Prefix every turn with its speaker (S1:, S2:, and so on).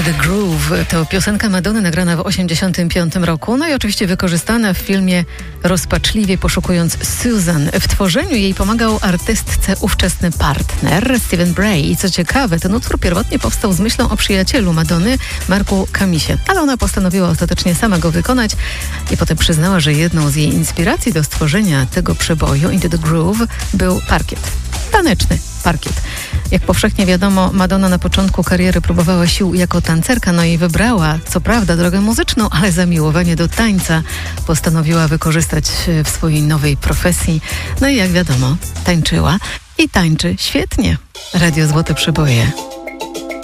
S1: the Groove to piosenka Madonny nagrana w 1985 roku, no i oczywiście wykorzystana w filmie Rozpaczliwie poszukując Susan. W tworzeniu jej pomagał artystce ówczesny partner Stephen Bray i co ciekawe, ten utwór pierwotnie powstał z myślą o przyjacielu Madonny, Marku Camisie, ale ona postanowiła ostatecznie sama go wykonać i potem przyznała, że jedną z jej inspiracji do stworzenia tego przeboju Into the Groove był parkiet. Taneczny parkiet. Jak powszechnie wiadomo, Madonna na początku kariery próbowała sił jako tancerka, no i wybrała, co prawda, drogę muzyczną, ale zamiłowanie do tańca postanowiła wykorzystać w swojej nowej profesji. No i jak wiadomo, tańczyła i tańczy świetnie. Radio Złote Przeboje.